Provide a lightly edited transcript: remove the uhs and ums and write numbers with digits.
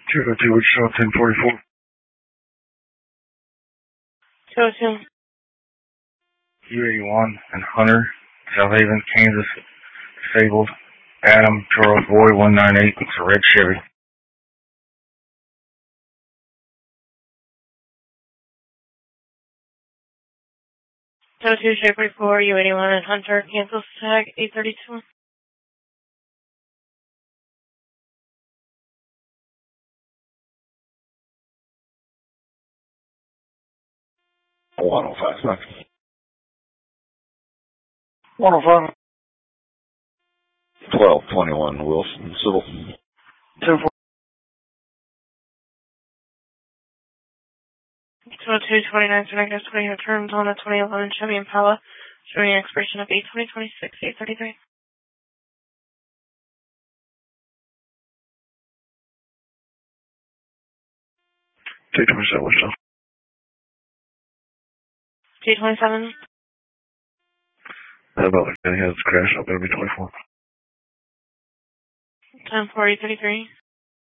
202 Wichita 1044. 202. U81 and Hunter, South Haven, Kansas, disabled. Adam Charles Boy 198. It's a red Chevy. 202 Shape 4, U81 and Hunter, Kansas, tag 832. One oh five. 105. 1221 Wilson, Civil. 10-4. 202 29 negative 20 returns on a 2011 Chevy Impala, showing an expiration of 8/20/26, 833. 227 Wichita. 227. Butler County has crashed up. It'll be 24. 10-4, 833.